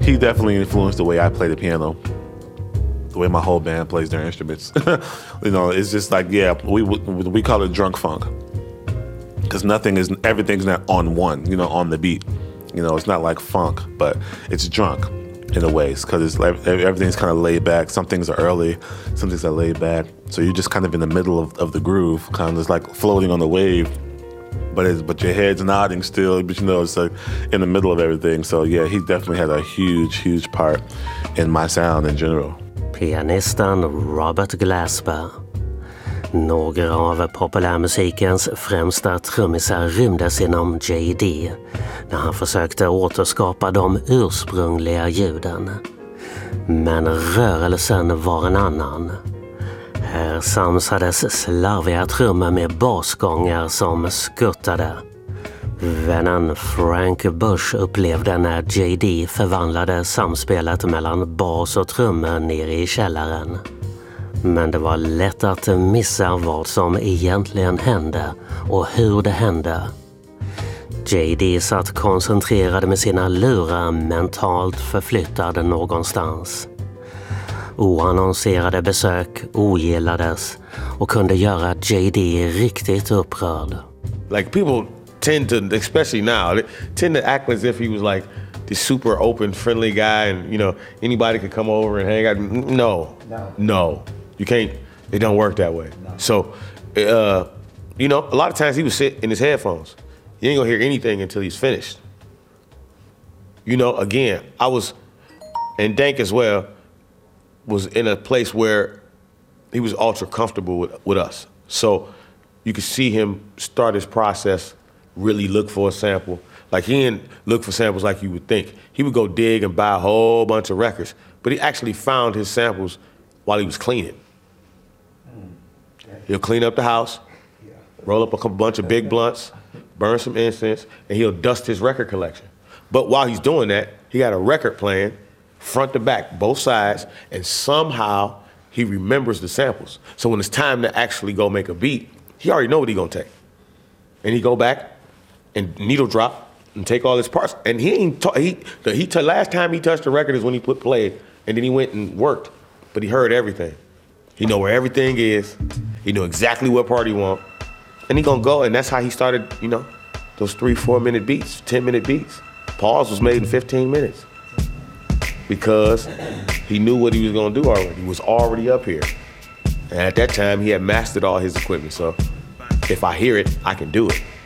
he definitely influenced the way I play the piano, the way my whole band plays their instruments. You know, it's just like, yeah, we call it drunk funk, because everything's not on one, you know, on the beat. You know, it's not like funk, but it's drunk in a way, because everything's kind of laid back. Some things are early, some things are laid back. So you're just kind of in the middle of the groove, kind of just like floating on the wave, but your head's nodding still, but you know, it's like in the middle of everything. So yeah, he definitely had a huge part in my sound in general. Pianisten Robert Glasper. Några av populärmusikens främsta trummisar rymdes inom J.D. när han försökte återskapa de ursprungliga ljuden. Men rörelsen var en annan. Här samsades slarviga trummor med basgångar som skuttade. Vännen Frank Bush upplevde när J.D. förvandlade samspelet mellan bas och trummor nere i källaren. Men det var lätt att missa vad som egentligen hände och hur det hände. J.D. satt koncentrerad med sina lurar mentalt förflyttad någonstans. Oannonserade besök ogillades och kunde göra J.D. riktigt upprörd. Like people tend to, especially now, they tend to act as if he was like this super open, friendly guy and, you know, anybody could come over and hang out. No. You can't, it don't work that way. No. So, you know, a lot of times he would sit in his headphones. You ain't gonna hear anything until he's finished. You know, again, and Dank as well, was in a place where he was ultra comfortable with us. So you could see him start his process, really look for a sample. Like he didn't look for samples like you would think. He would go dig and buy a whole bunch of records, but he actually found his samples while he was cleaning. He'll clean up the house, roll up a bunch of big blunts, burn some incense, and he'll dust his record collection. But while he's doing that, he got a record playing, front to back, both sides, and somehow he remembers the samples. So when it's time to actually go make a beat, he already know what he's gonna take. And he go back and needle drop and take all his parts. And last time he touched the record is when he put play, and then he went and worked, but he heard everything. He know where everything is. He knew exactly what part he want. And he gonna go, and that's how he started, you know, those 3-4 minute beats, 10-minute beats. Pause was made in 15 minutes. Because he knew what he was gonna do already. He was already up here. And at that time, he had mastered all his equipment. So if I hear it, I can do it.